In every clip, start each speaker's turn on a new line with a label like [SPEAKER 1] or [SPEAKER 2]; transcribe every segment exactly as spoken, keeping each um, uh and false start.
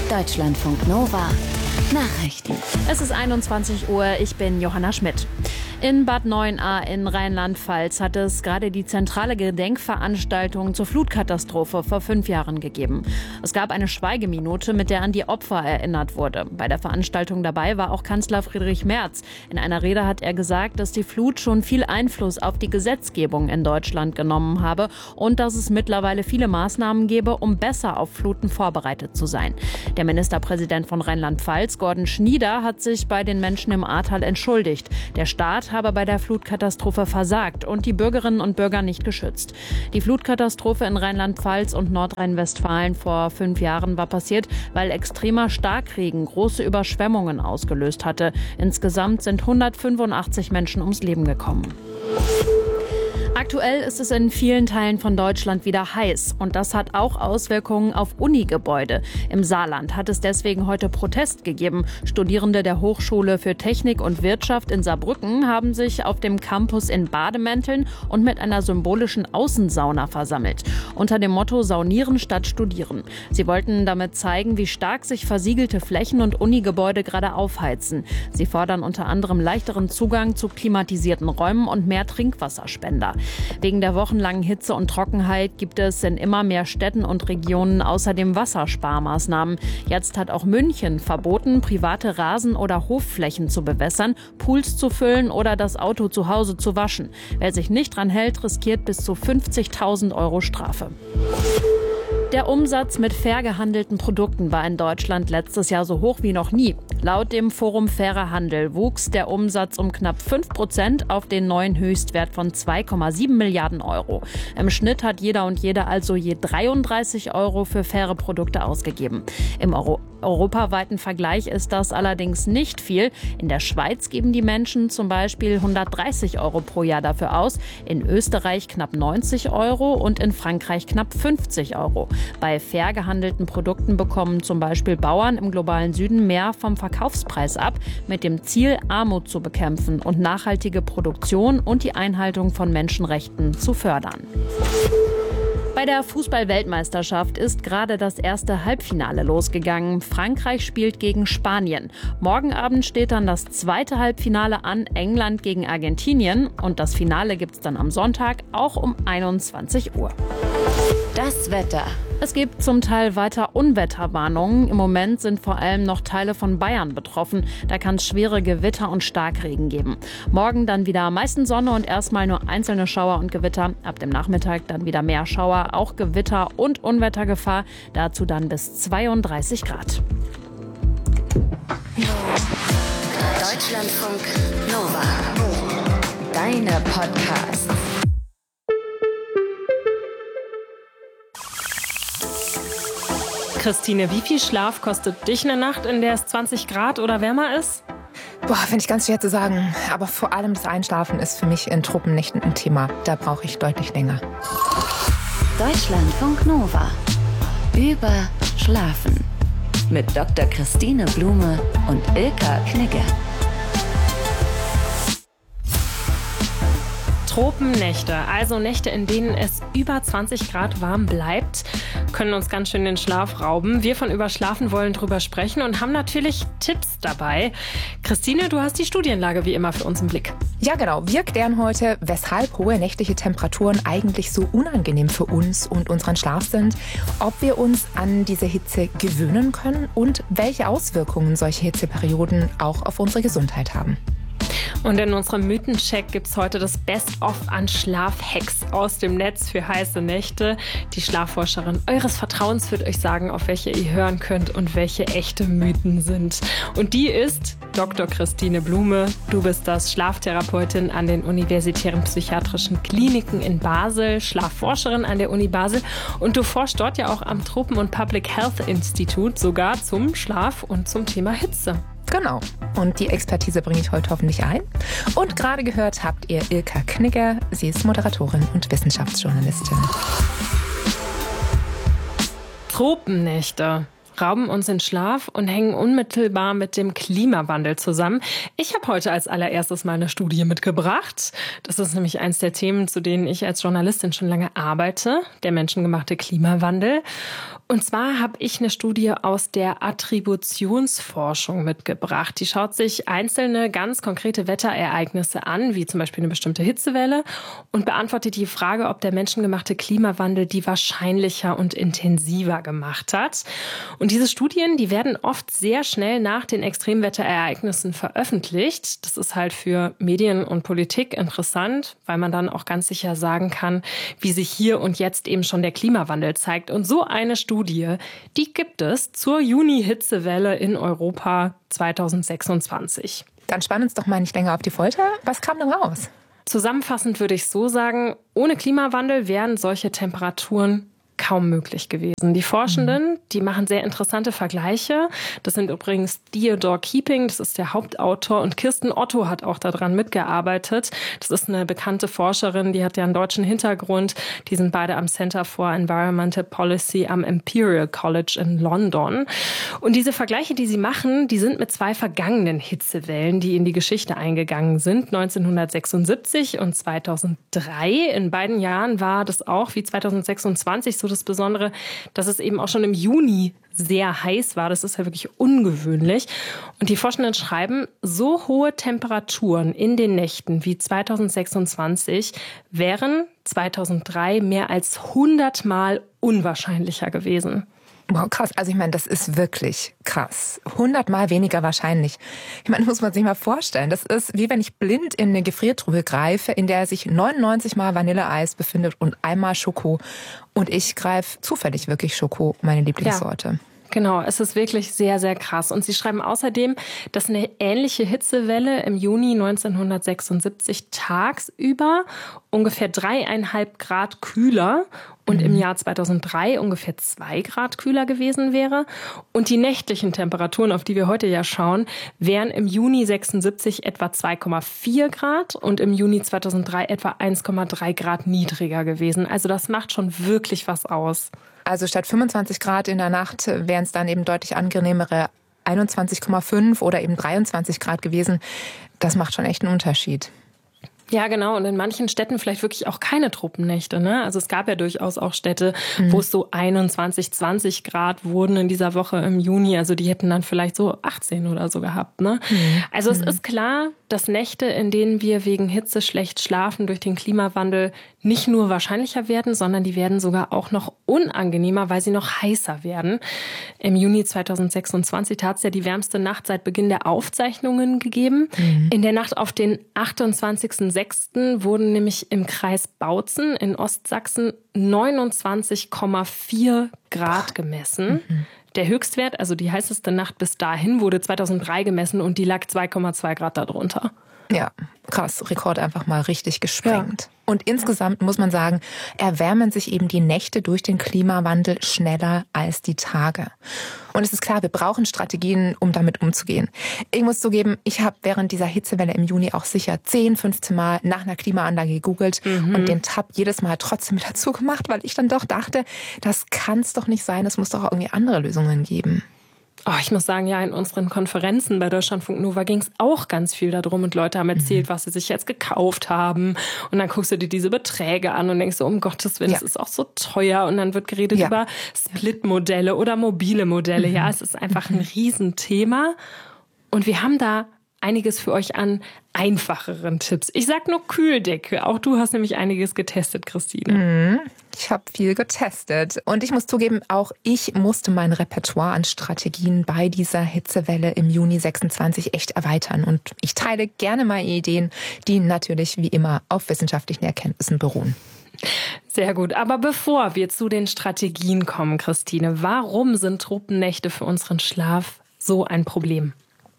[SPEAKER 1] Deutschlandfunk Nova Nachrichten.
[SPEAKER 2] Es ist einundzwanzig Uhr, ich bin Johanna Schmidt. In Bad Neuenahr in Rheinland-Pfalz hat es gerade die zentrale Gedenkveranstaltung zur Flutkatastrophe vor fünf Jahren gegeben. Es gab eine Schweigeminute, mit der an die Opfer erinnert wurde. Bei der Veranstaltung dabei war auch Kanzler Friedrich Merz. In einer Rede hat er gesagt, dass die Flut schon viel Einfluss auf die Gesetzgebung in Deutschland genommen habe und dass es mittlerweile viele Maßnahmen gebe, um besser auf Fluten vorbereitet zu sein. Der Ministerpräsident von Rheinland-Pfalz, Gordon Schnieder, hat sich bei den Menschen im Ahrtal entschuldigt. Der Staat habe bei der Flutkatastrophe versagt und die Bürgerinnen und Bürger nicht geschützt. Die Flutkatastrophe in Rheinland-Pfalz und Nordrhein-Westfalen vor fünf Jahren war passiert, weil extremer Starkregen große Überschwemmungen ausgelöst hatte. Insgesamt sind hundertfünfundachtzig Menschen ums Leben gekommen. Aktuell ist es in vielen Teilen von Deutschland wieder heiß und das hat auch Auswirkungen auf Unigebäude. Im Saarland hat es deswegen heute Protest gegeben. Studierende der Hochschule für Technik und Wirtschaft in Saarbrücken haben sich auf dem Campus in Bademänteln und mit einer symbolischen Außensauna versammelt. Unter dem Motto Saunieren statt Studieren. Sie wollten damit zeigen, wie stark sich versiegelte Flächen und Unigebäude gerade aufheizen. Sie fordern unter anderem leichteren Zugang zu klimatisierten Räumen und mehr Trinkwasserspender. Wegen der wochenlangen Hitze und Trockenheit gibt es in immer mehr Städten und Regionen außerdem Wassersparmaßnahmen. Jetzt hat auch München verboten, private Rasen- oder Hofflächen zu bewässern, Pools zu füllen oder das Auto zu Hause zu waschen. Wer sich nicht dran hält, riskiert bis zu fünfzigtausend Euro Strafe. Der Umsatz mit fair gehandelten Produkten war in Deutschland letztes Jahr so hoch wie noch nie. Laut dem Forum Fairer Handel wuchs der Umsatz um knapp fünf Prozent auf den neuen Höchstwert von zwei Komma sieben Milliarden Euro. Im Schnitt hat jeder und jede also je dreiunddreißig Euro für faire Produkte ausgegeben. Im Euro- europaweiten Vergleich ist das allerdings nicht viel. In der Schweiz geben die Menschen zum Beispiel hundertdreißig Euro pro Jahr dafür aus, in Österreich knapp neunzig Euro und in Frankreich knapp fünfzig Euro. Bei fair gehandelten Produkten bekommen zum Beispiel Bauern im globalen Süden mehr vom Verkaufspreis ab, mit dem Ziel, Armut zu bekämpfen und nachhaltige Produktion und die Einhaltung von Menschenrechten zu fördern. Bei der Fußball-Weltmeisterschaft ist gerade das erste Halbfinale losgegangen. Frankreich spielt gegen Spanien. Morgen Abend steht dann das zweite Halbfinale an, England gegen Argentinien. Und das Finale gibt's dann am Sonntag auch um einundzwanzig Uhr.
[SPEAKER 1] Das Wetter.
[SPEAKER 2] Es gibt zum Teil weiter Unwetterwarnungen. Im Moment sind vor allem noch Teile von Bayern betroffen. Da kann es schwere Gewitter und Starkregen geben. Morgen dann wieder meistens Sonne und erstmal nur einzelne Schauer und Gewitter. Ab dem Nachmittag dann wieder mehr Schauer, auch Gewitter und Unwettergefahr. Dazu dann bis zweiunddreißig Grad.
[SPEAKER 1] Deutschlandfunk Nova. Deine Podcasts.
[SPEAKER 3] Christine, wie viel Schlaf kostet dich eine Nacht, in der es zwanzig Grad oder wärmer ist?
[SPEAKER 4] Boah, finde ich ganz schwer zu sagen. Aber vor allem das Einschlafen ist für mich in Truppennächten ein Thema. Da brauche ich deutlich länger.
[SPEAKER 1] Deutschlandfunk Nova. Über Schlafen. Mit Doktor Christine Blume und Ilka Knigge.
[SPEAKER 3] Tropennächte, also Nächte, in denen es über zwanzig Grad warm bleibt, können uns ganz schön den Schlaf rauben. Wir von Überschlafen wollen drüber sprechen und haben natürlich Tipps dabei. Christine, du hast die Studienlage wie immer für uns im Blick.
[SPEAKER 4] Ja, genau. Wir klären heute, weshalb hohe nächtliche Temperaturen eigentlich so unangenehm für uns und unseren Schlaf sind, ob wir uns an diese Hitze gewöhnen können und welche Auswirkungen solche Hitzeperioden auch auf unsere Gesundheit haben.
[SPEAKER 3] Und in unserem Mythencheck gibt es heute das Best-of an Schlafhacks aus dem Netz für heiße Nächte. Die Schlafforscherin eures Vertrauens wird euch sagen, auf welche ihr hören könnt und welche echte Mythen sind. Und die ist Doktor Christine Blume. Du bist das Schlaftherapeutin an den Universitären Psychiatrischen Kliniken in Basel, Schlafforscherin an der Uni Basel und du forschst dort ja auch am Tropen- und Public Health Institut sogar zum Schlaf und zum Thema Hitze.
[SPEAKER 4] Genau. Und die Expertise bringe ich heute hoffentlich ein. Und gerade gehört habt ihr Ilka Knigge. Sie ist Moderatorin und Wissenschaftsjournalistin.
[SPEAKER 3] Tropennächte rauben uns den Schlaf und hängen unmittelbar mit dem Klimawandel zusammen. Ich habe heute als allererstes mal eine Studie mitgebracht. Das ist nämlich eins der Themen, zu denen ich als Journalistin schon lange arbeite, der menschengemachte Klimawandel. Und zwar habe ich eine Studie aus der Attributionsforschung mitgebracht. Die schaut sich einzelne ganz konkrete Wetterereignisse an, wie zum Beispiel eine bestimmte Hitzewelle, und beantwortet die Frage, ob der menschengemachte Klimawandel die wahrscheinlicher und intensiver gemacht hat. Und diese Studien, die werden oft sehr schnell nach den Extremwetterereignissen veröffentlicht. Das ist halt für Medien und Politik interessant, weil man dann auch ganz sicher sagen kann, wie sich hier und jetzt eben schon der Klimawandel zeigt. Und so eine Studie Studie, die gibt es zur Juni-Hitzewelle in Europa zweitausendsechsundzwanzig.
[SPEAKER 4] Dann spann uns doch mal nicht länger auf die Folter. Was kam denn raus?
[SPEAKER 3] Zusammenfassend würde ich so sagen, ohne Klimawandel wären solche Temperaturen kaum möglich gewesen. Die Forschenden, die machen sehr interessante Vergleiche. Das sind übrigens Theodore Keeping, das ist der Hauptautor, und Kirsten Otto hat auch daran mitgearbeitet. Das ist eine bekannte Forscherin, die hat ja einen deutschen Hintergrund. Die sind beide am Center for Environmental Policy am Imperial College in London. Und diese Vergleiche, die sie machen, die sind mit zwei vergangenen Hitzewellen, die in die Geschichte eingegangen sind, neunzehnhundertsechsundsiebzig und zweitausenddrei. In beiden Jahren war das auch wie zweitausendsechsundzwanzig so das Besondere, dass es eben auch schon im Juni sehr heiß war. Das ist ja wirklich ungewöhnlich. Und die Forschenden schreiben, so hohe Temperaturen in den Nächten wie zweitausendsechsundzwanzig wären zweitausenddrei mehr als hundert Mal unwahrscheinlicher gewesen.
[SPEAKER 4] Wow, krass. Also ich meine, das ist wirklich krass. Hundertmal weniger wahrscheinlich. Ich meine, muss man sich mal vorstellen. Das ist wie wenn ich blind in eine Gefriertruhe greife, in der sich neunundneunzig Mal Vanilleeis befindet und einmal Schoko. Und ich greife zufällig wirklich Schoko, meine Lieblingssorte.
[SPEAKER 3] Ja. Genau, es ist wirklich sehr, sehr krass. Und sie schreiben außerdem, dass eine ähnliche Hitzewelle im Juni neunzehnhundertsechsundsiebzig tagsüber ungefähr dreieinhalb Grad kühler und mhm. im Jahr zweitausenddrei ungefähr zwei Grad kühler gewesen wäre. Und die nächtlichen Temperaturen, auf die wir heute ja schauen, wären im Juni sechsundsiebzig etwa zwei Komma vier Grad und im Juni zweitausenddrei etwa eins Komma drei Grad niedriger gewesen. Also das macht schon wirklich was aus.
[SPEAKER 4] Also statt fünfundzwanzig Grad in der Nacht wären es dann eben deutlich angenehmere einundzwanzig Komma fünf oder eben dreiundzwanzig Grad gewesen. Das macht schon echt einen Unterschied.
[SPEAKER 3] Ja, genau. Und in manchen Städten vielleicht wirklich auch keine Truppennächte, ne? Also es gab ja durchaus auch Städte, mhm. wo es so einundzwanzig, zwanzig Grad wurden in dieser Woche im Juni. Also die hätten dann vielleicht so achtzehn oder so gehabt, ne? Mhm. Also es mhm. ist klar, dass Nächte, in denen wir wegen Hitze schlecht schlafen, durch den Klimawandel nicht nur wahrscheinlicher werden, sondern die werden sogar auch noch unangenehmer, weil sie noch heißer werden. Im Juni zweitausendsechsundzwanzig hat es ja die wärmste Nacht seit Beginn der Aufzeichnungen gegeben. Mhm. In der Nacht auf den achtundzwanzigsten sechsten wurden nämlich im Kreis Bautzen in Ostsachsen neunundzwanzig Komma vier Grad gemessen. Mhm. Der Höchstwert, also die heißeste Nacht bis dahin, wurde zweitausenddrei gemessen und die lag zwei Komma zwei Grad darunter.
[SPEAKER 4] Ja, krass. Rekord einfach mal richtig gesprengt. Ja. Und insgesamt muss man sagen, erwärmen sich eben die Nächte durch den Klimawandel schneller als die Tage. Und es ist klar, wir brauchen Strategien, um damit umzugehen. Ich muss zugeben, ich habe während dieser Hitzewelle im Juni auch sicher zehn, fünfzehn Mal nach einer Klimaanlage gegoogelt mhm. und den Tab jedes Mal trotzdem wieder zugemacht, weil ich dann doch dachte, das kann es doch nicht sein, es muss doch auch irgendwie andere Lösungen geben.
[SPEAKER 3] Oh, ich muss sagen, ja, in unseren Konferenzen bei Deutschlandfunk Nova ging es auch ganz viel darum und Leute haben erzählt, mhm. was sie sich jetzt gekauft haben. Und dann guckst du dir diese Beträge an und denkst so, um Gottes Willen, ja. es ist auch so teuer. Und dann wird geredet ja. über Split-Modelle oder mobile Modelle. Mhm. Ja, es ist einfach ein Riesenthema. Und wir haben da einiges für euch an einfacheren Tipps. Ich sag nur Kühldecke. Auch du hast nämlich einiges getestet, Christine.
[SPEAKER 4] Mhm. Ich habe viel getestet. Und ich muss zugeben, auch ich musste mein Repertoire an Strategien bei dieser Hitzewelle im Juni sechsundzwanzig echt erweitern. Und ich teile gerne meine Ideen, die natürlich wie immer auf wissenschaftlichen Erkenntnissen beruhen.
[SPEAKER 3] Sehr gut. Aber bevor wir zu den Strategien kommen, Christine, warum sind Truppennächte für unseren Schlaf so ein Problem?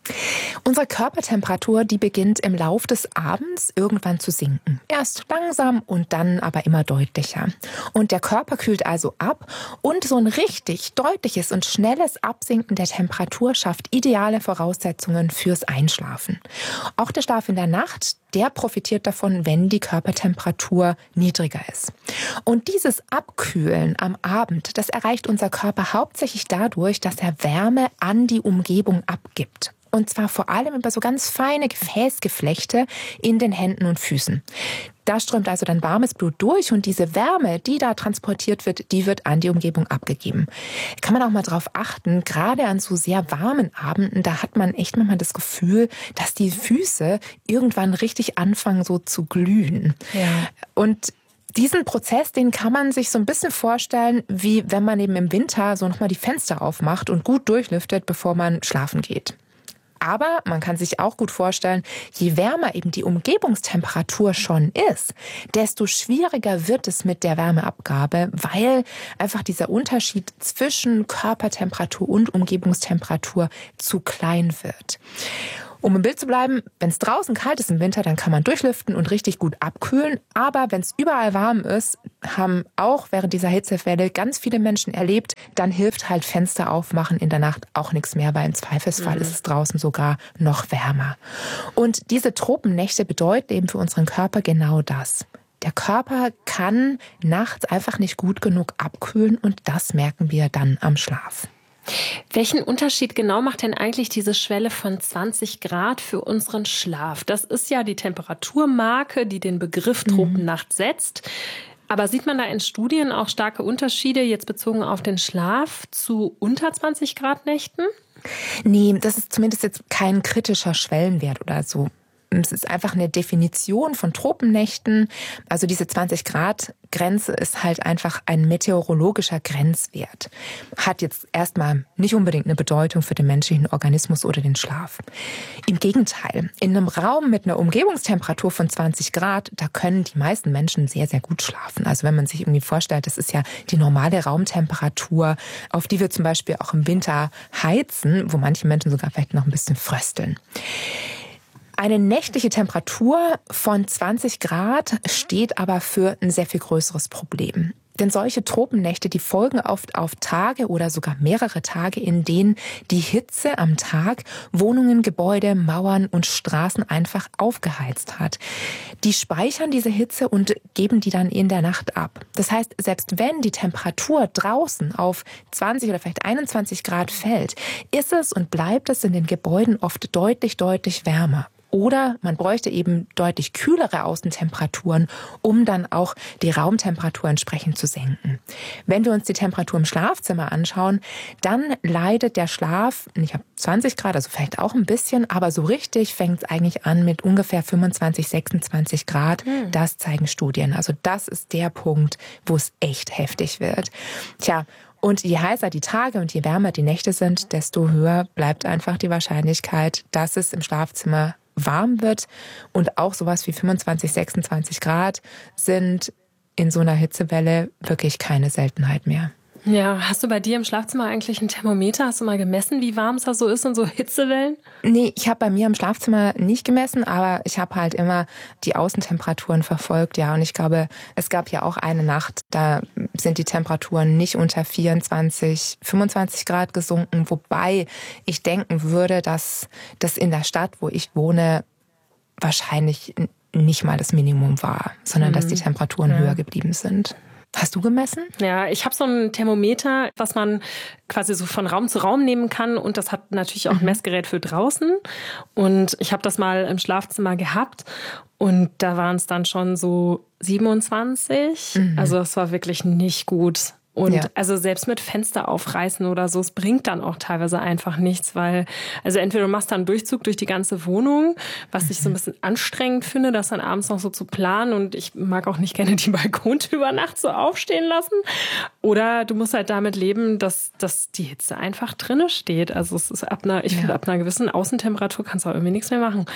[SPEAKER 4] Unsere Körpertemperatur, die beginnt im Lauf des Abends irgendwann zu sinken. Erst langsam und dann aber immer deutlicher. Und der Körper kühlt also ab und so ein richtig deutliches und schnelles Absinken der Temperatur schafft ideale Voraussetzungen fürs Einschlafen. Auch der Schlaf in der Nacht, der profitiert davon, wenn die Körpertemperatur niedriger ist. Und dieses Abkühlen am Abend, das erreicht unser Körper hauptsächlich dadurch, dass er Wärme an die Umgebung abgibt. Und zwar vor allem über so ganz feine Gefäßgeflechte in den Händen und Füßen. Da strömt also dann warmes Blut durch und diese Wärme, die da transportiert wird, die wird an die Umgebung abgegeben. Kann man auch mal drauf achten, gerade an so sehr warmen Abenden, da hat man echt manchmal das Gefühl, dass die Füße irgendwann richtig anfangen so zu glühen.
[SPEAKER 3] Ja.
[SPEAKER 4] Und diesen Prozess, den kann man sich so ein bisschen vorstellen, wie wenn man eben im Winter so nochmal die Fenster aufmacht und gut durchlüftet, bevor man schlafen geht. Aber man kann sich auch gut vorstellen, je wärmer eben die Umgebungstemperatur schon ist, desto schwieriger wird es mit der Wärmeabgabe, weil einfach dieser Unterschied zwischen Körpertemperatur und Umgebungstemperatur zu klein wird. Um im Bild zu bleiben, wenn es draußen kalt ist im Winter, dann kann man durchlüften und richtig gut abkühlen. Aber wenn es überall warm ist, haben auch während dieser Hitzewelle ganz viele Menschen erlebt, dann hilft halt Fenster aufmachen in der Nacht auch nichts mehr, weil im Zweifelsfall mhm. ist es draußen sogar noch wärmer. Und diese Tropennächte bedeuten eben für unseren Körper genau das. Der Körper kann nachts einfach nicht gut genug abkühlen und das merken wir dann am Schlaf.
[SPEAKER 3] Welchen Unterschied genau macht denn eigentlich diese Schwelle von zwanzig Grad für unseren Schlaf? Das ist ja die Temperaturmarke, die den Begriff Tropennacht setzt. Aber sieht man da in Studien auch starke Unterschiede, jetzt bezogen auf den Schlaf, zu unter zwanzig Grad Nächten?
[SPEAKER 4] Nee, das ist zumindest jetzt kein kritischer Schwellenwert oder so. Es ist einfach eine Definition von Tropennächten. Also diese zwanzig Grad Grenze ist halt einfach ein meteorologischer Grenzwert. Hat jetzt erstmal nicht unbedingt eine Bedeutung für den menschlichen Organismus oder den Schlaf. Im Gegenteil, in einem Raum mit einer Umgebungstemperatur von zwanzig Grad, da können die meisten Menschen sehr, sehr gut schlafen. Also wenn man sich irgendwie vorstellt, das ist ja die normale Raumtemperatur, auf die wir zum Beispiel auch im Winter heizen, wo manche Menschen sogar vielleicht noch ein bisschen frösteln. Eine nächtliche Temperatur von zwanzig Grad steht aber für ein sehr viel größeres Problem. Denn solche Tropennächte, die folgen oft auf Tage oder sogar mehrere Tage, in denen die Hitze am Tag Wohnungen, Gebäude, Mauern und Straßen einfach aufgeheizt hat. Die speichern diese Hitze und geben die dann in der Nacht ab. Das heißt, selbst wenn die Temperatur draußen auf zwanzig oder vielleicht einundzwanzig Grad fällt, ist es und bleibt es in den Gebäuden oft deutlich, deutlich wärmer. Oder man bräuchte eben deutlich kühlere Außentemperaturen, um dann auch die Raumtemperatur entsprechend zu senken. Wenn wir uns die Temperatur im Schlafzimmer anschauen, dann leidet der Schlaf, ich habe zwanzig Grad, also vielleicht auch ein bisschen, aber so richtig fängt es eigentlich an mit ungefähr fünfundzwanzig, sechsundzwanzig Grad. Hm. Das zeigen Studien. Also das ist der Punkt, wo es echt heftig wird. Tja, und je heißer die Tage und je wärmer die Nächte sind, desto höher bleibt einfach die Wahrscheinlichkeit, dass es im Schlafzimmer warm wird. Und auch sowas wie fünfundzwanzig, sechsundzwanzig Grad sind in so einer Hitzewelle wirklich keine Seltenheit mehr.
[SPEAKER 3] Ja, hast du bei dir im Schlafzimmer eigentlich ein Thermometer? Hast du mal gemessen, wie warm es da so ist in so Hitzewellen?
[SPEAKER 4] Nee, ich habe bei mir im Schlafzimmer nicht gemessen, aber ich habe halt immer die Außentemperaturen verfolgt, ja. Und ich glaube, es gab ja auch eine Nacht, da sind die Temperaturen nicht unter vierundzwanzig, fünfundzwanzig Grad gesunken, wobei ich denken würde, dass das in der Stadt, wo ich wohne, wahrscheinlich nicht mal das Minimum war, sondern mhm. dass die Temperaturen ja. höher geblieben sind. Hast du gemessen?
[SPEAKER 3] Ja, ich habe so ein Thermometer, was man quasi so von Raum zu Raum nehmen kann. Und das hat natürlich auch ein Messgerät für draußen. Und ich habe das mal im Schlafzimmer gehabt. Und da waren es dann schon so siebenundzwanzig. Mhm. Also es war wirklich nicht gut. Und ja. also selbst mit Fenster aufreißen oder so, es bringt dann auch teilweise einfach nichts, weil, also entweder du machst dann einen Durchzug durch die ganze Wohnung, was mhm. ich so ein bisschen anstrengend finde, das dann abends noch so zu planen, und ich mag auch nicht gerne die Balkontür über Nacht so aufstehen lassen. Oder du musst halt damit leben, dass, dass die Hitze einfach drinne steht. Also es ist ab einer, ich ja. finde, ab einer gewissen Außentemperatur kannst du auch irgendwie nichts mehr machen.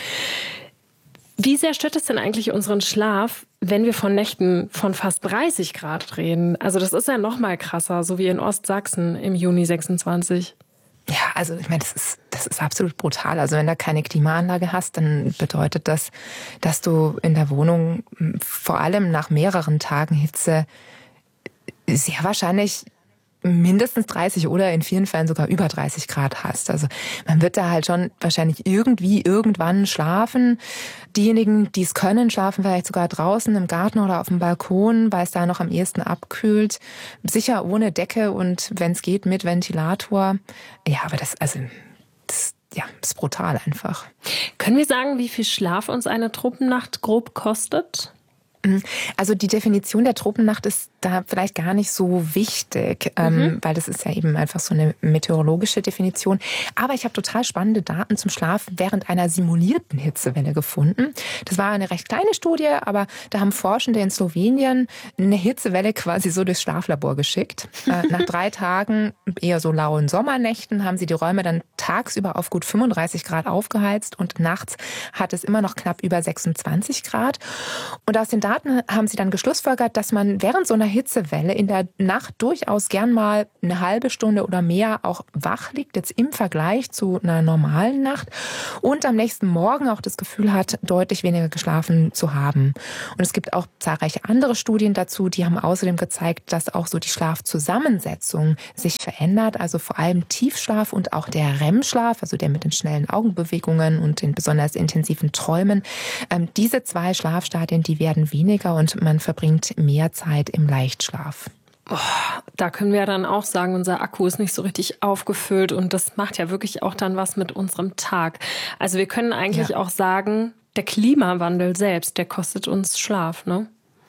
[SPEAKER 3] Wie sehr stört es denn eigentlich unseren Schlaf, wenn wir von Nächten von fast dreißig Grad reden? Also das ist ja noch mal krasser, so wie in Ostsachsen im Juni sechsundzwanzig.
[SPEAKER 4] Ja, also ich meine, das ist, das ist absolut brutal. Also wenn du keine Klimaanlage hast, dann bedeutet das, dass du in der Wohnung vor allem nach mehreren Tagen Hitze sehr wahrscheinlich mindestens dreißig oder in vielen Fällen sogar über dreißig Grad hast. Also man wird da halt schon wahrscheinlich irgendwie irgendwann schlafen. Diejenigen, die es können, schlafen vielleicht sogar draußen im Garten oder auf dem Balkon, weil es da noch am ehesten abkühlt. Sicher ohne Decke und wenn es geht mit Ventilator. Ja, aber das, also das, ja, ist brutal einfach.
[SPEAKER 3] Können wir sagen, wie viel Schlaf uns eine Tropennacht grob kostet?
[SPEAKER 4] Also die Definition der Tropennacht ist da vielleicht gar nicht so wichtig, mhm. ähm, weil das ist ja eben einfach so eine meteorologische Definition. Aber ich habe total spannende Daten zum Schlaf während einer simulierten Hitzewelle gefunden. Das war eine recht kleine Studie, aber da haben Forschende in Slowenien eine Hitzewelle quasi so durchs Schlaflabor geschickt. äh, nach drei Tagen eher so lauen Sommernächten haben sie die Räume dann tagsüber auf gut fünfunddreißig Grad aufgeheizt und nachts hat es immer noch knapp über sechsundzwanzig Grad. Und aus den Daten haben sie dann geschlussfolgert, dass man während so einer Hitzewelle in der Nacht durchaus gern mal eine halbe Stunde oder mehr auch wach liegt, jetzt im Vergleich zu einer normalen Nacht und am nächsten Morgen auch das Gefühl hat, deutlich weniger geschlafen zu haben. Und es gibt auch zahlreiche andere Studien dazu, die haben außerdem gezeigt, dass auch so die Schlafzusammensetzung sich verändert, also vor allem Tiefschlaf und auch der R E M-Schlaf, also der mit den schnellen Augenbewegungen und den besonders intensiven Träumen. Ähm, diese zwei Schlafstadien, die werden weniger und man verbringt mehr Zeit im Leichtschlaf.
[SPEAKER 3] Oh, da können wir dann auch sagen, unser Akku ist nicht so richtig aufgefüllt und das macht ja wirklich auch dann was mit unserem Tag. Also wir können eigentlich ja. auch sagen, der Klimawandel selbst, der kostet uns Schlaf, ne?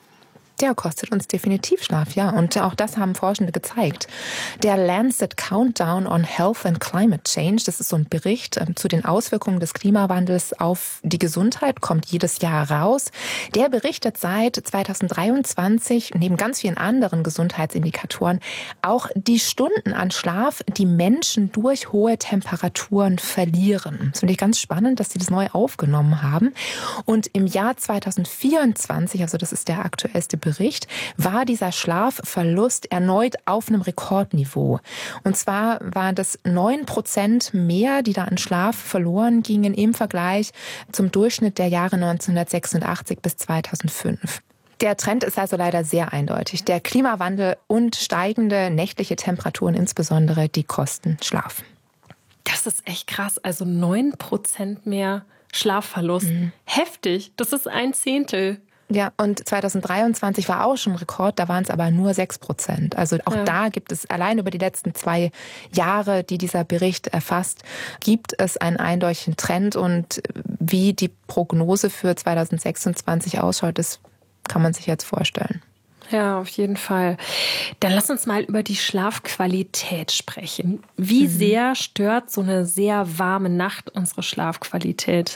[SPEAKER 4] Der kostet uns definitiv Schlaf, ja. Und auch das haben Forschende gezeigt. Der Lancet Countdown on Health and Climate Change, das ist so ein Bericht äh, zu den Auswirkungen des Klimawandels auf die Gesundheit, kommt jedes Jahr raus. Der berichtet seit zweitausenddreiundzwanzig, neben ganz vielen anderen Gesundheitsindikatoren, auch die Stunden an Schlaf, die Menschen durch hohe Temperaturen verlieren. Das finde ich ganz spannend, dass sie das neu aufgenommen haben. Und im Jahr zweitausendvierundzwanzig, also das ist der aktuellste Bericht, war dieser Schlafverlust erneut auf einem Rekordniveau. Und zwar waren das neun Prozent mehr, die da an Schlaf verloren gingen im Vergleich zum Durchschnitt der Jahre neunzehnhundertsechsundachtzig bis zweitausendfünf. Der Trend ist also leider sehr eindeutig. Der Klimawandel und steigende nächtliche Temperaturen insbesondere, die kosten Schlaf.
[SPEAKER 3] Das ist echt krass. Also neun Prozent mehr Schlafverlust. Mhm. Heftig. Das ist ein Zehntel.
[SPEAKER 4] Ja, und zweitausenddreiundzwanzig war auch schon ein Rekord, da waren es aber nur sechs Prozent. Also auch ja. da gibt es allein über die letzten zwei Jahre, die dieser Bericht erfasst, gibt es einen eindeutigen Trend. Und wie die Prognose für zweitausendsechsundzwanzig ausschaut, das kann man sich jetzt vorstellen.
[SPEAKER 3] Ja, auf jeden Fall. Dann lass uns mal über die Schlafqualität sprechen. Wie mhm. sehr stört so eine sehr warme Nacht unsere Schlafqualität?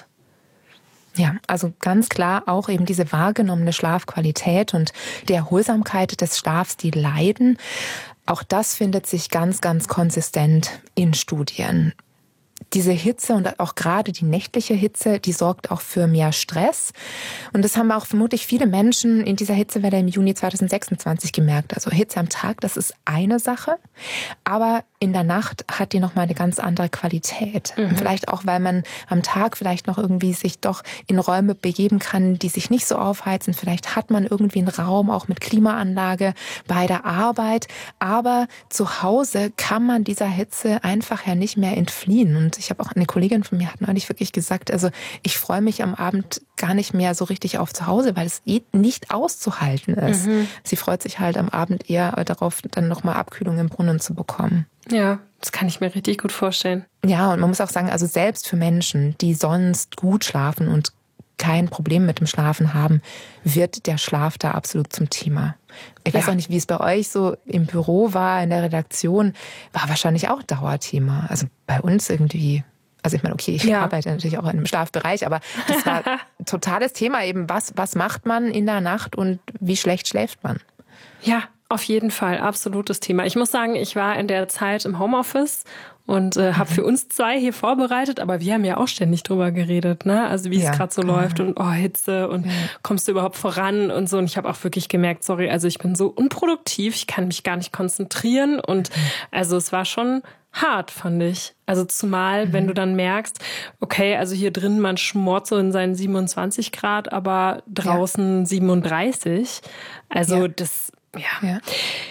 [SPEAKER 4] Ja, also ganz klar auch eben diese wahrgenommene Schlafqualität und die Erholsamkeit des Schlafs, die leiden. Auch das findet sich ganz, ganz konsistent in Studien. Diese Hitze und auch gerade die nächtliche Hitze, die sorgt auch für mehr Stress. Und das haben auch vermutlich viele Menschen in dieser Hitzewelle im Juni zweitausendsechsundzwanzig gemerkt. Also Hitze am Tag, das ist eine Sache. Aber in der Nacht hat die nochmal eine ganz andere Qualität. Mhm. Vielleicht auch, weil man am Tag vielleicht noch irgendwie sich doch in Räume begeben kann, die sich nicht so aufheizen. Vielleicht hat man irgendwie einen Raum auch mit Klimaanlage bei der Arbeit. Aber zu Hause kann man dieser Hitze einfach ja nicht mehr entfliehen. Und ich habe auch eine Kollegin von mir hat neulich wirklich gesagt, also ich freue mich am Abend gar nicht mehr so richtig auf zu Hause, weil es eh nicht auszuhalten ist. Mhm. Sie freut sich halt am Abend eher darauf, dann nochmal Abkühlung im Brunnen zu bekommen.
[SPEAKER 3] Ja, das kann ich mir richtig gut vorstellen.
[SPEAKER 4] Ja, und man muss auch sagen, also selbst für Menschen, die sonst gut schlafen und kein Problem mit dem Schlafen haben, wird der Schlaf da absolut zum Thema. Ich ja. weiß auch nicht, wie es bei euch so im Büro war, in der Redaktion, war wahrscheinlich auch Dauerthema. Also bei uns irgendwie, also ich meine, okay, ich ja. arbeite natürlich auch in einem Schlafbereich, aber das war ein totales Thema eben, was, was macht man in der Nacht und wie schlecht schläft man?
[SPEAKER 3] Ja, auf jeden Fall, absolutes Thema. Ich muss sagen, ich war in der Zeit im Homeoffice und äh, habe für uns zwei hier vorbereitet, aber wir haben ja auch ständig drüber geredet, ne? Also wie ja, es gerade so klar. läuft und oh, Hitze und ja. kommst du überhaupt voran und so. Und ich habe auch wirklich gemerkt, sorry, also ich bin so unproduktiv, ich kann mich gar nicht konzentrieren und mhm. also es war schon hart, fand ich. Also zumal, mhm. wenn du dann merkst, okay, also hier drin, man schmort so in seinen siebenundzwanzig Grad, aber draußen ja. siebenunddreißig. Also ja. das, ja. ja.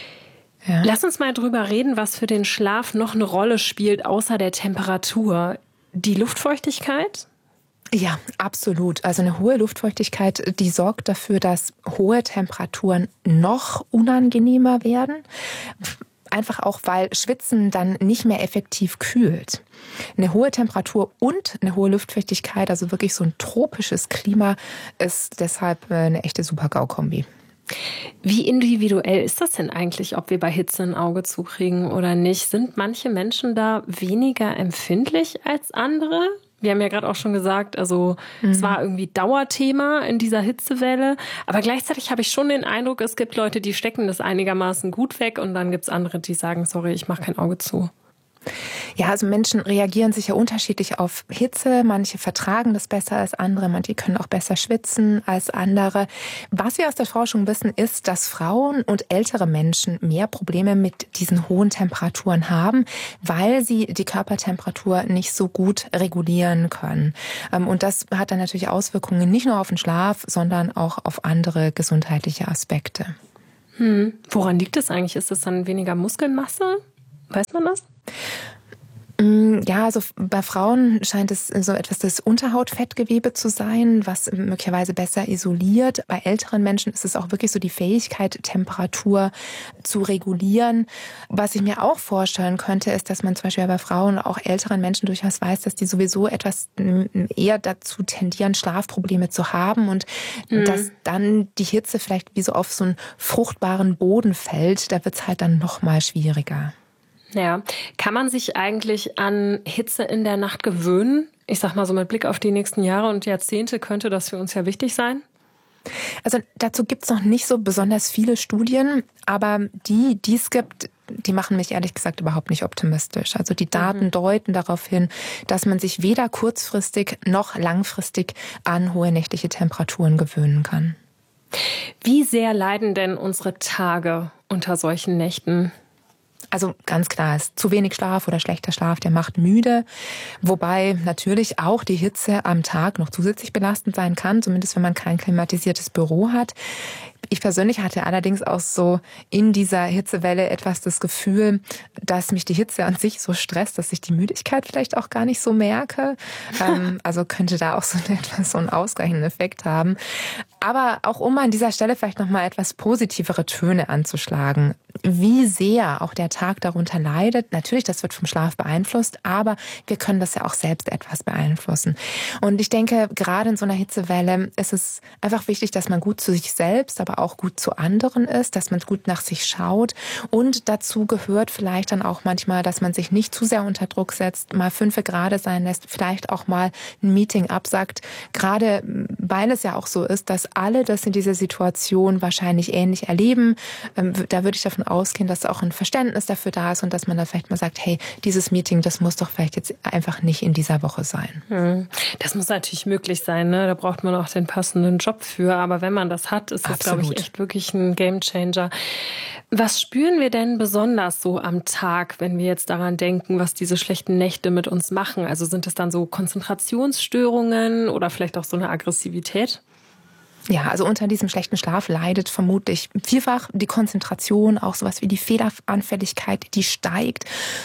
[SPEAKER 3] Ja. Lass uns mal drüber reden, was für den Schlaf noch eine Rolle spielt, außer der Temperatur. Die Luftfeuchtigkeit?
[SPEAKER 4] Ja, absolut. Also eine hohe Luftfeuchtigkeit, die sorgt dafür, dass hohe Temperaturen noch unangenehmer werden. Einfach auch, weil Schwitzen dann nicht mehr effektiv kühlt. Eine hohe Temperatur und eine hohe Luftfeuchtigkeit, also wirklich so ein tropisches Klima, ist deshalb eine echte Super-GAU-Kombi.
[SPEAKER 3] Wie individuell ist das denn eigentlich, ob wir bei Hitze ein Auge zukriegen oder nicht? Sind manche Menschen da weniger empfindlich als andere? Wir haben ja gerade auch schon gesagt, also mhm. es war irgendwie Dauerthema in dieser Hitzewelle. Aber gleichzeitig habe ich schon den Eindruck, es gibt Leute, die stecken das einigermaßen gut weg und dann gibt es andere, die sagen, sorry, ich mache kein Auge zu.
[SPEAKER 4] Ja, also Menschen reagieren sicher unterschiedlich auf Hitze. Manche vertragen das besser als andere, manche können auch besser schwitzen als andere. Was wir aus der Forschung wissen, ist, dass Frauen und ältere Menschen mehr Probleme mit diesen hohen Temperaturen haben, weil sie die Körpertemperatur nicht so gut regulieren können. Und das hat dann natürlich Auswirkungen nicht nur auf den Schlaf, sondern auch auf andere gesundheitliche Aspekte.
[SPEAKER 3] Hm. Woran liegt es eigentlich? Ist es dann weniger Muskelmasse? Weiß man das?
[SPEAKER 4] Ja, also bei Frauen scheint es so etwas das Unterhautfettgewebe zu sein, was möglicherweise besser isoliert. Bei älteren Menschen ist es auch wirklich so die Fähigkeit, Temperatur zu regulieren. Was ich mir auch vorstellen könnte, ist, dass man zum Beispiel bei Frauen oder auch älteren Menschen durchaus weiß, dass die sowieso etwas eher dazu tendieren, Schlafprobleme zu haben und mhm. dass dann die Hitze vielleicht wie so auf so einen fruchtbaren Boden fällt. Da wird es halt dann noch mal schwieriger.
[SPEAKER 3] Ja, kann man sich eigentlich an Hitze in der Nacht gewöhnen? Ich sag mal so mit Blick auf die nächsten Jahre und Jahrzehnte könnte das für uns ja wichtig sein.
[SPEAKER 4] Also dazu gibt's noch nicht so besonders viele Studien, aber die, die es gibt, die machen mich ehrlich gesagt überhaupt nicht optimistisch. Also die Daten mhm. deuten darauf hin, dass man sich weder kurzfristig noch langfristig an hohe nächtliche Temperaturen gewöhnen kann.
[SPEAKER 3] Wie sehr leiden denn unsere Tage unter solchen Nächten?
[SPEAKER 4] Also ganz klar ist, zu wenig Schlaf oder schlechter Schlaf, der macht müde. Wobei natürlich auch die Hitze am Tag noch zusätzlich belastend sein kann, zumindest wenn man kein klimatisiertes Büro hat. Ich persönlich hatte allerdings auch so in dieser Hitzewelle etwas das Gefühl, dass mich die Hitze an sich so stresst, dass ich die Müdigkeit vielleicht auch gar nicht so merke. ähm, also könnte da auch so etwas so einen ausgleichenden Effekt haben. Aber auch um an dieser Stelle vielleicht nochmal etwas positivere Töne anzuschlagen. Wie sehr auch der Tag darunter leidet, natürlich, das wird vom Schlaf beeinflusst, aber wir können das ja auch selbst etwas beeinflussen. Und ich denke, gerade in so einer Hitzewelle ist es einfach wichtig, dass man gut zu sich selbst, aber auch gut zu anderen ist, dass man gut nach sich schaut. Und dazu gehört vielleicht dann auch manchmal, dass man sich nicht zu sehr unter Druck setzt, mal fünfe gerade sein lässt, vielleicht auch mal ein Meeting absagt. Gerade weil es ja auch so ist, dass alle das in dieser Situation wahrscheinlich ähnlich erleben. Da würde ich davon ausgehen, dass auch ein Verständnis dafür da ist und dass man da vielleicht mal sagt, hey, dieses Meeting, das muss doch vielleicht jetzt einfach nicht in dieser Woche sein.
[SPEAKER 3] Das muss natürlich möglich sein, ne? Da braucht man auch den passenden Job für. Aber wenn man das hat, ist das, glaube ich, echt wirklich ein Gamechanger. Was spüren wir denn besonders so am Tag, wenn wir jetzt daran denken, was diese schlechten Nächte mit uns machen? Also sind es dann so Konzentrationsstörungen oder vielleicht auch so eine Aggressivität?
[SPEAKER 4] Ja, also unter diesem schlechten Schlaf leidet vermutlich vielfach die Konzentration, auch sowas wie die Fehleranfälligkeit, die steigt.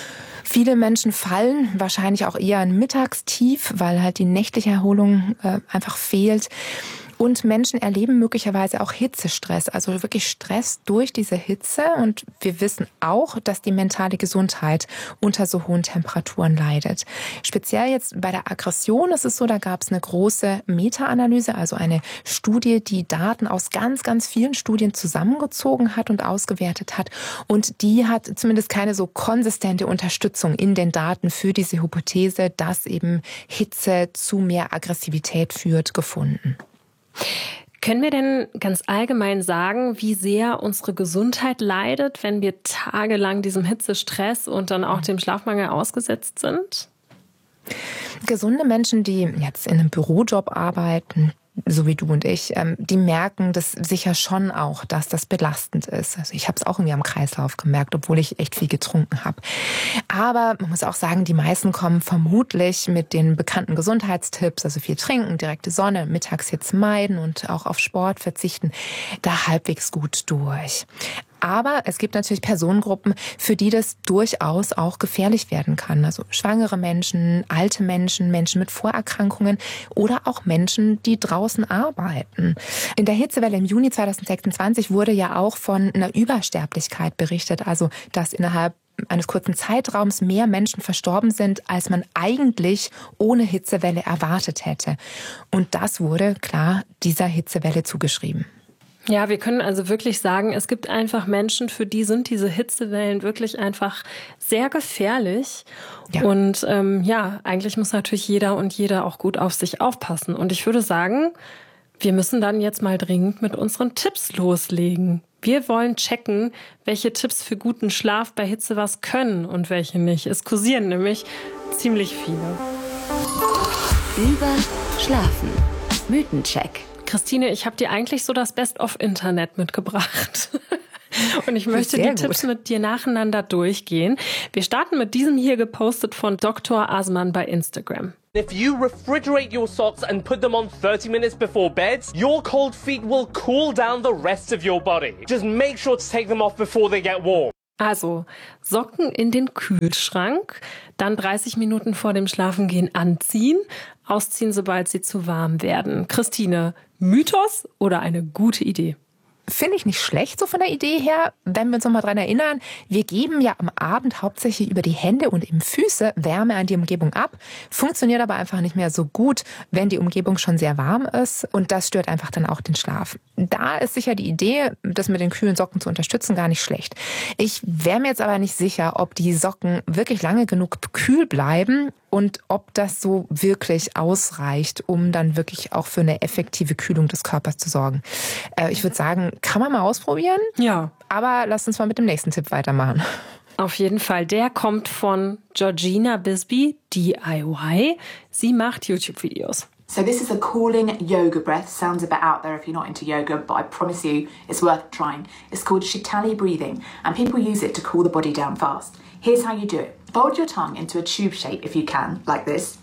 [SPEAKER 4] Viele Menschen fallen wahrscheinlich auch eher in Mittagstief, weil halt die nächtliche Erholung äh, einfach fehlt. Und Menschen erleben möglicherweise auch Hitzestress, also wirklich Stress durch diese Hitze. Und wir wissen auch, dass die mentale Gesundheit unter so hohen Temperaturen leidet. Speziell jetzt bei der Aggression ist es so, da gab es eine große Meta-Analyse, also eine Studie, die Daten aus ganz, ganz vielen Studien zusammengezogen hat und ausgewertet hat. Und die hat zumindest keine so konsistente Unterstützung in den Daten für diese Hypothese, dass eben Hitze zu mehr Aggressivität führt, gefunden.
[SPEAKER 3] Können wir denn ganz allgemein sagen, wie sehr unsere Gesundheit leidet, wenn wir tagelang diesem Hitzestress und dann auch dem Schlafmangel ausgesetzt sind?
[SPEAKER 4] Gesunde Menschen, die jetzt in einem Bürojob arbeiten, so wie du und ich, die merken das sicher schon auch, dass das belastend ist. Also ich habe es auch irgendwie am Kreislauf gemerkt, obwohl ich echt viel getrunken habe. Aber man muss auch sagen, die meisten kommen vermutlich mit den bekannten Gesundheitstipps, also viel trinken, direkte Sonne, Mittagshitze meiden und auch auf Sport verzichten, da halbwegs gut durch. Aber es gibt natürlich Personengruppen, für die das durchaus auch gefährlich werden kann. Also schwangere Menschen, alte Menschen, Menschen mit Vorerkrankungen oder auch Menschen, die draußen arbeiten. In der Hitzewelle im Juni zweitausendsechsundzwanzig wurde ja auch von einer Übersterblichkeit berichtet, also dass innerhalb eines kurzen Zeitraums mehr Menschen verstorben sind, als man eigentlich ohne Hitzewelle erwartet hätte. Und das wurde klar dieser Hitzewelle zugeschrieben.
[SPEAKER 3] Ja, wir können also wirklich sagen, es gibt einfach Menschen, für die sind diese Hitzewellen wirklich einfach sehr gefährlich. Ja. Und ähm, ja, eigentlich muss natürlich jeder und jeder auch gut auf sich aufpassen. Und ich würde sagen, wir müssen dann jetzt mal dringend mit unseren Tipps loslegen. Wir wollen checken, welche Tipps für guten Schlaf bei Hitze was können und welche nicht. Es kursieren nämlich ziemlich viele.
[SPEAKER 1] Über Schlafen. Mythencheck.
[SPEAKER 3] Christine, ich habe dir eigentlich so das Best-of-Internet mitgebracht. Und ich möchte
[SPEAKER 4] Sehr
[SPEAKER 3] die
[SPEAKER 4] gut.
[SPEAKER 3] Tipps mit dir nacheinander durchgehen. Wir starten mit diesem hier gepostet von Doktor Asman bei Instagram.
[SPEAKER 5] If you refrigerate your socks and put them on thirty minutes before bed, your cold feet will cool down the rest of your body. Just make sure to take them off before they get warm.
[SPEAKER 3] Also Socken in den Kühlschrank, dann dreißig Minuten vor dem Schlafengehen anziehen, ausziehen, sobald sie zu warm werden. Christine, Mythos oder eine gute Idee?
[SPEAKER 4] Finde ich nicht schlecht so von der Idee her, wenn wir uns noch mal dran erinnern. Wir geben ja am Abend hauptsächlich über die Hände und eben Füße Wärme an die Umgebung ab. Funktioniert aber einfach nicht mehr so gut, wenn die Umgebung schon sehr warm ist. Und das stört einfach dann auch den Schlaf. Da ist sicher die Idee, das mit den kühlen Socken zu unterstützen, gar nicht schlecht. Ich wäre mir jetzt aber nicht sicher, ob die Socken wirklich lange genug kühl bleiben und ob das so wirklich ausreicht, um dann wirklich auch für eine effektive Kühlung des Körpers zu sorgen. Äh, ich würde sagen, kann man mal ausprobieren.
[SPEAKER 3] Ja.
[SPEAKER 4] Aber lasst uns mal mit dem nächsten Tipp weitermachen.
[SPEAKER 3] Auf jeden Fall. Der kommt von Georgina Bisbee, D I Y. Sie macht YouTube-Videos.
[SPEAKER 6] So this is a cooling yoga breath. Sounds a bit out there if you're not into yoga, but I promise you it's worth trying. It's called Shitali breathing, and people use it to cool the body down fast. Here's how you do it. Fold your tongue into a tube shape if you can, like this.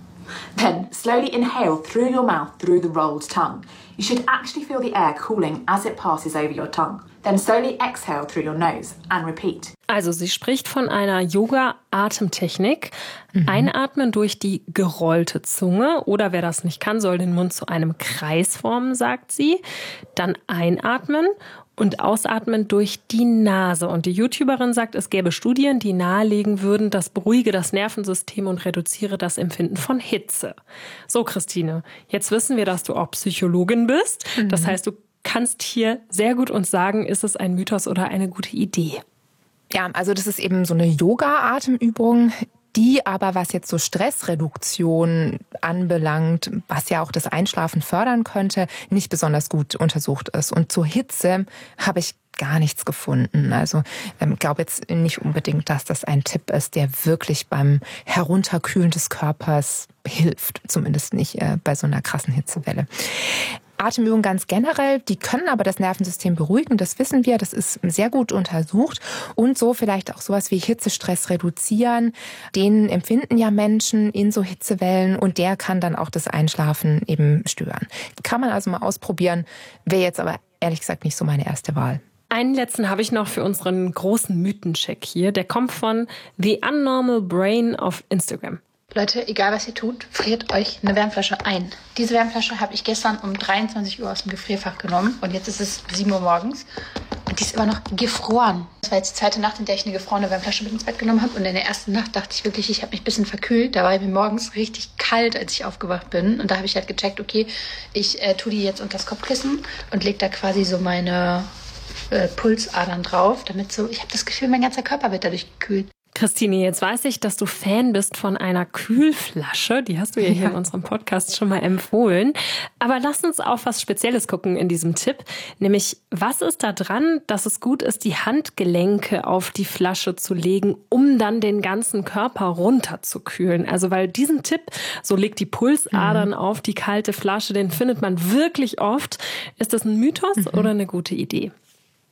[SPEAKER 6] Then slowly inhale through your mouth through the rolled tongue. You should actually feel the air cooling as it passes over your tongue. Then slowly exhale through your nose and repeat.
[SPEAKER 3] Also sie spricht von einer Yoga-Atemtechnik. Mhm. Einatmen durch die gerollte Zunge oder wer das nicht kann, soll den Mund zu einem Kreis formen, sagt sie. Dann einatmen und ausatmen durch die Nase. Und die YouTuberin sagt, es gäbe Studien, die nahelegen würden, das beruhige das Nervensystem und reduziere das Empfinden von Hitze. So, Christine, jetzt wissen wir, dass du auch Psychologin bist. Mhm. Das heißt, du kannst hier sehr gut uns sagen, ist es ein Mythos oder eine gute Idee?
[SPEAKER 4] Ja, also das ist eben so eine Yoga-Atemübung, die aber, was jetzt so Stressreduktion anbelangt, was ja auch das Einschlafen fördern könnte, nicht besonders gut untersucht ist. Und zur Hitze habe ich gar nichts gefunden. Also ich ähm, glaube jetzt nicht unbedingt, dass das ein Tipp ist, der wirklich beim Herunterkühlen des Körpers hilft. Zumindest nicht äh, bei so einer krassen Hitzewelle. Atemübungen ganz generell, die können aber das Nervensystem beruhigen, das wissen wir, das ist sehr gut untersucht und so vielleicht auch sowas wie Hitzestress reduzieren. Den empfinden ja Menschen in so Hitzewellen und der kann dann auch das Einschlafen eben stören. Kann man also mal ausprobieren, wäre jetzt aber ehrlich gesagt nicht so meine erste Wahl.
[SPEAKER 3] Einen letzten habe ich noch für unseren großen Mythencheck hier, der kommt von The Unnormal Brain auf Instagram.
[SPEAKER 7] Leute, egal was ihr tut, friert euch eine Wärmflasche ein. Diese Wärmflasche habe ich gestern um dreiundzwanzig Uhr aus dem Gefrierfach genommen und jetzt ist es sieben Uhr morgens und die ist immer noch gefroren. Das war jetzt die zweite Nacht, in der ich eine gefrorene Wärmflasche mit ins Bett genommen habe und in der ersten Nacht dachte ich wirklich, ich habe mich ein bisschen verkühlt. Da war mir morgens richtig kalt, als ich aufgewacht bin und da habe ich halt gecheckt, okay, ich äh, tue die jetzt unter das Kopfkissen und lege da quasi so meine äh, Pulsadern drauf, damit so, ich habe das Gefühl, mein ganzer Körper wird dadurch gekühlt.
[SPEAKER 3] Christine, jetzt weiß ich, dass du Fan bist von einer Kühlflasche. Die hast du ja hier ja. in unserem Podcast schon mal empfohlen. Aber lass uns auf was Spezielles gucken in diesem Tipp. Nämlich, was ist da dran, dass es gut ist, die Handgelenke auf die Flasche zu legen, um dann den ganzen Körper runterzukühlen? Also, weil diesen Tipp, so legt die Pulsadern mhm. auf die kalte Flasche, den findet man wirklich oft. Ist das ein Mythos mhm. oder eine gute Idee?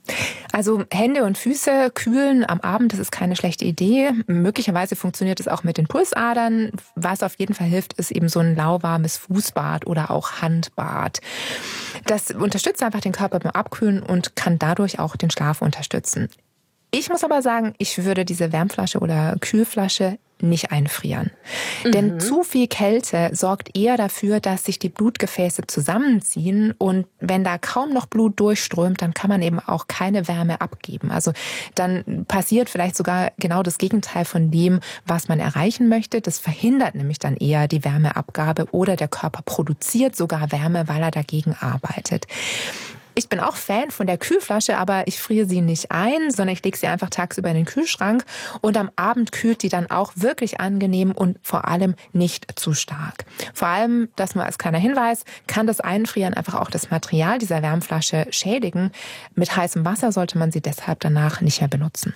[SPEAKER 4] Also Hände und Füße kühlen am Abend, das ist keine schlechte Idee. Möglicherweise funktioniert es auch mit den Pulsadern. Was auf jeden Fall hilft, ist eben so ein lauwarmes Fußbad oder auch Handbad. Das unterstützt einfach den Körper beim Abkühlen und kann dadurch auch den Schlaf unterstützen. Ich muss aber sagen, ich würde diese Wärmflasche oder Kühlflasche nicht einfrieren. Mhm. Denn zu viel Kälte sorgt eher dafür, dass sich die Blutgefäße zusammenziehen und wenn da kaum noch Blut durchströmt, dann kann man eben auch keine Wärme abgeben. Also dann passiert vielleicht sogar genau das Gegenteil von dem, was man erreichen möchte. Das verhindert nämlich dann eher die Wärmeabgabe oder der Körper produziert sogar Wärme, weil er dagegen arbeitet. Ich bin auch Fan von der Kühlflasche, aber ich friere sie nicht ein, sondern ich lege sie einfach tagsüber in den Kühlschrank und am Abend kühlt die dann auch wirklich angenehm und vor allem nicht zu stark. Vor allem, das nur als kleiner Hinweis, kann das Einfrieren einfach auch das Material dieser Wärmflasche schädigen. Mit heißem Wasser sollte man sie deshalb danach nicht mehr benutzen.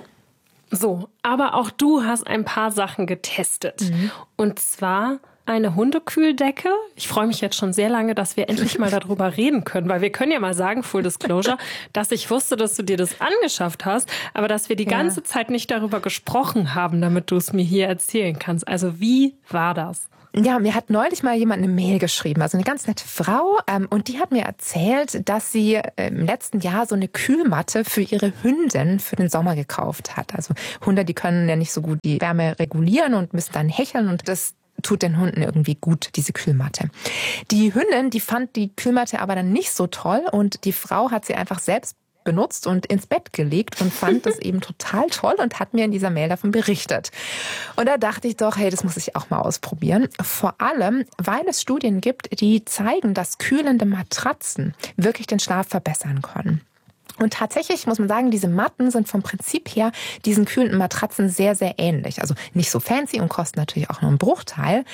[SPEAKER 3] So, aber auch du hast ein paar Sachen getestet. Mhm. Und zwar eine Hundekühldecke. Ich freue mich jetzt schon sehr lange, dass wir endlich mal darüber reden können, weil wir können ja mal sagen, Full Disclosure, dass ich wusste, dass du dir das angeschafft hast, aber dass wir die ja. ganze Zeit nicht darüber gesprochen haben, damit du es mir hier erzählen kannst. Also wie war das?
[SPEAKER 4] Ja, mir hat neulich mal jemand eine Mail geschrieben, also eine ganz nette Frau, ähm, und die hat mir erzählt, dass sie im letzten Jahr so eine Kühlmatte für ihre Hündin für den Sommer gekauft hat. Also Hunde, die können ja nicht so gut die Wärme regulieren und müssen dann hecheln und das tut den Hunden irgendwie gut, diese Kühlmatte. Die Hündin, die fand die Kühlmatte aber dann nicht so toll und die Frau hat sie einfach selbst benutzt und ins Bett gelegt und fand das eben total toll und hat mir in dieser Mail davon berichtet. Und da dachte ich doch, hey, das muss ich auch mal ausprobieren. Vor allem, weil es Studien gibt, die zeigen, dass kühlende Matratzen wirklich den Schlaf verbessern können. Und tatsächlich muss man sagen, diese Matten sind vom Prinzip her diesen kühlenden Matratzen sehr, sehr ähnlich. Also nicht so fancy und kosten natürlich auch nur einen Bruchteil.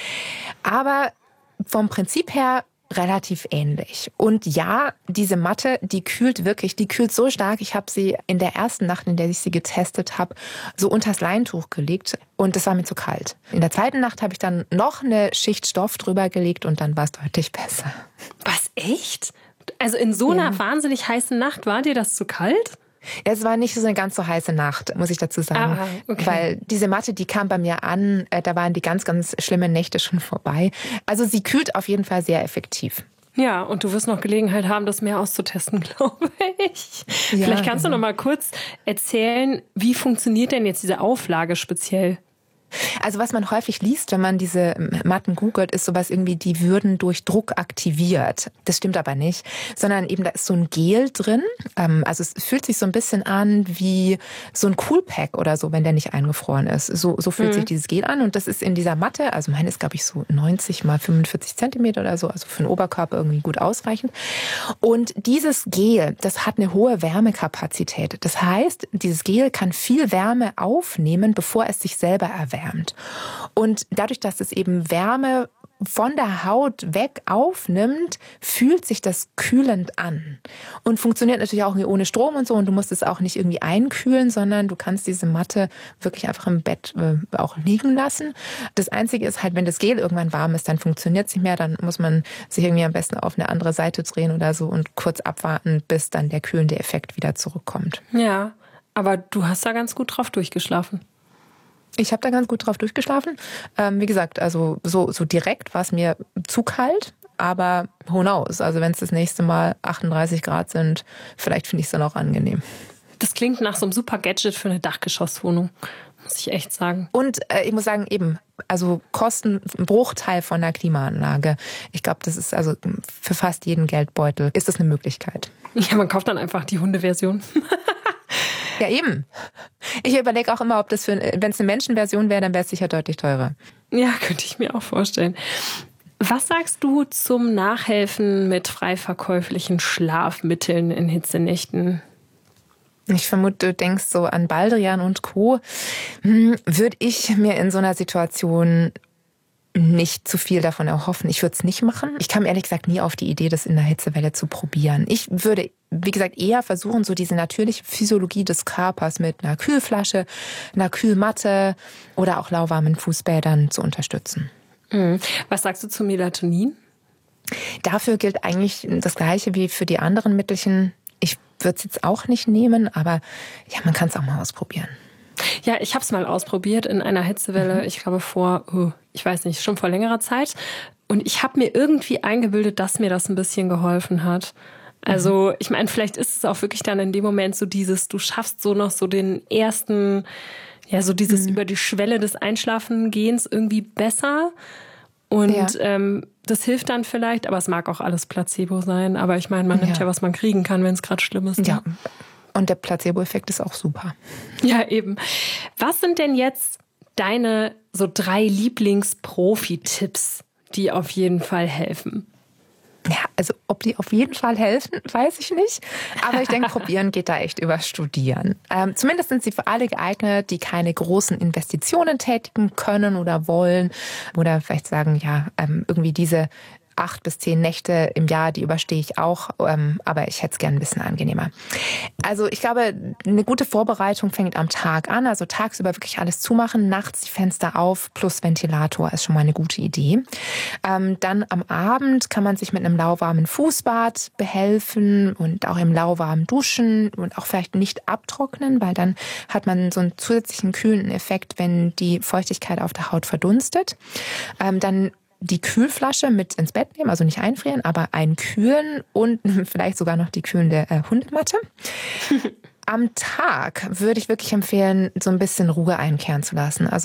[SPEAKER 4] Aber vom Prinzip her relativ ähnlich. Und ja, diese Matte, die kühlt wirklich, die kühlt so stark. Ich habe sie in der ersten Nacht, in der ich sie getestet habe, so unters Leintuch gelegt und es war mir zu kalt. In der zweiten Nacht habe ich dann noch eine Schicht Stoff drüber gelegt und dann war es deutlich besser.
[SPEAKER 3] Was, echt? Also in so einer ja. wahnsinnig heißen Nacht war dir das zu kalt?
[SPEAKER 4] Es war nicht so eine ganz so heiße Nacht, muss ich dazu sagen.
[SPEAKER 3] Ah, okay.
[SPEAKER 4] Weil diese Matte, die kam bei mir an, da waren die ganz, ganz schlimmen Nächte schon vorbei. Also sie kühlt auf jeden Fall sehr effektiv.
[SPEAKER 3] Ja, und du wirst noch Gelegenheit haben, das mehr auszutesten, glaube ich. Ja, Vielleicht kannst genau. du noch mal kurz erzählen, wie funktioniert denn jetzt diese Auflage speziell?
[SPEAKER 4] Also was man häufig liest, wenn man diese Matten googelt, ist sowas irgendwie, die würden durch Druck aktiviert. Das stimmt aber nicht, sondern eben da ist so ein Gel drin. Also es fühlt sich so ein bisschen an wie so ein Coolpack oder so, wenn der nicht eingefroren ist. So, so fühlt mhm. sich dieses Gel an und das ist in dieser Matte, also meine ist glaube ich so neunzig mal fünfundvierzig Zentimeter oder so, also für den Oberkörper irgendwie gut ausreichend. Und dieses Gel, das hat eine hohe Wärmekapazität. Das heißt, dieses Gel kann viel Wärme aufnehmen, bevor es sich selber erwärmt. Und dadurch, dass es eben Wärme von der Haut weg aufnimmt, fühlt sich das kühlend an. Und funktioniert natürlich auch ohne Strom und so. Und du musst es auch nicht irgendwie einkühlen, sondern du kannst diese Matte wirklich einfach im Bett äh, auch liegen lassen. Das Einzige ist halt, wenn das Gel irgendwann warm ist, dann funktioniert es nicht mehr. Dann muss man sich irgendwie am besten auf eine andere Seite drehen oder so und kurz abwarten, bis dann der kühlende Effekt wieder zurückkommt.
[SPEAKER 3] Ja, aber du hast da ganz gut drauf durchgeschlafen.
[SPEAKER 4] Ich habe da ganz gut drauf durchgeschlafen. Ähm, wie gesagt, also so, so direkt war es mir zu kalt, aber who knows? Also wenn es das nächste Mal achtunddreißig Grad sind, vielleicht finde ich es dann auch angenehm.
[SPEAKER 3] Das klingt nach so einem super Gadget für eine Dachgeschosswohnung, muss ich echt sagen.
[SPEAKER 4] Und äh, ich muss sagen, eben, also kosten ein Bruchteil von der Klimaanlage. Ich glaube, das ist also für fast jeden Geldbeutel ist das eine Möglichkeit.
[SPEAKER 3] Ja, man kauft dann einfach die Hundeversion.
[SPEAKER 4] Ja, eben. Ich überlege auch immer, ob das für, wenn es eine Menschenversion wäre, dann wäre es sicher deutlich teurer.
[SPEAKER 3] Ja, könnte ich mir auch vorstellen. Was sagst du zum Nachhelfen mit frei verkäuflichen Schlafmitteln in Hitzenächten?
[SPEAKER 4] Ich vermute, du denkst so an Baldrian und Co. Hm, würde ich mir in so einer Situation nicht zu viel davon erhoffen. Ich würde es nicht machen. Ich kam ehrlich gesagt nie auf die Idee, das in der Hitzewelle zu probieren. Ich würde, wie gesagt, eher versuchen, so diese natürliche Physiologie des Körpers mit einer Kühlflasche, einer Kühlmatte oder auch lauwarmen Fußbädern zu unterstützen.
[SPEAKER 3] Mhm. Was sagst du zu Melatonin?
[SPEAKER 4] Dafür gilt eigentlich das Gleiche wie für die anderen Mittelchen. Ich würde es jetzt auch nicht nehmen, aber ja, man kann es auch mal ausprobieren.
[SPEAKER 3] Ja, ich habe es mal ausprobiert in einer Hitzewelle, mhm. ich glaube vor, oh, ich weiß nicht, schon vor längerer Zeit. Und ich habe mir irgendwie eingebildet, dass mir das ein bisschen geholfen hat. Also ich meine, vielleicht ist es auch wirklich dann in dem Moment so dieses, du schaffst so noch so den ersten, ja, so dieses mhm. über die Schwelle des Einschlafengehens irgendwie besser. Und ja. ähm, das hilft dann vielleicht, aber es mag auch alles Placebo sein. Aber ich meine, man nimmt ja, ja was man kriegen kann, wenn es gerade schlimm ist. Ne?
[SPEAKER 4] Ja, und der Placebo-Effekt ist auch super.
[SPEAKER 3] Ja, eben. Was sind denn jetzt deine so drei Lieblings-Profi-Tipps, die auf jeden Fall helfen?
[SPEAKER 4] Ja, also ob die auf jeden Fall helfen, weiß ich nicht. Aber ich denke, probieren geht da echt über Studieren. Ähm, zumindest sind sie für alle geeignet, die keine großen Investitionen tätigen können oder wollen. Oder vielleicht sagen, ja, ähm, irgendwie diese acht bis zehn Nächte im Jahr, die überstehe ich auch, ähm, aber ich hätte es gern ein bisschen angenehmer. Also ich glaube, eine gute Vorbereitung fängt am Tag an, also tagsüber wirklich alles zumachen, nachts die Fenster auf plus Ventilator ist schon mal eine gute Idee. Ähm, dann am Abend kann man sich mit einem lauwarmen Fußbad behelfen und auch im lauwarmen Duschen und auch vielleicht nicht abtrocknen, weil dann hat man so einen zusätzlichen kühlenden Effekt, wenn die Feuchtigkeit auf der Haut verdunstet. Ähm, dann die Kühlflasche mit ins Bett nehmen, also nicht einfrieren, aber einkühlen und vielleicht sogar noch die kühlende äh, Hundematte. Am Tag würde ich wirklich empfehlen, so ein bisschen Ruhe einkehren zu lassen. Also